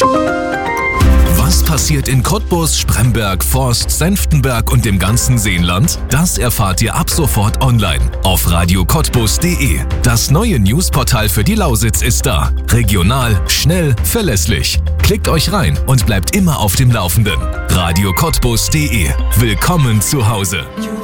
Was passiert in Cottbus, Spremberg, Forst, Senftenberg und dem ganzen Seenland? Das erfahrt ihr ab sofort online auf radiocottbus.de. Das neue Newsportal für die Lausitz ist da. Regional, schnell, verlässlich. Klickt euch rein und bleibt immer auf dem Laufenden. radiocottbus.de. Willkommen zu Hause.